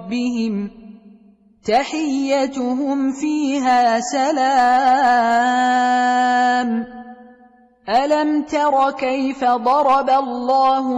ربهم تحيتهم فيها سلام. ألم تر كيف ضرب الله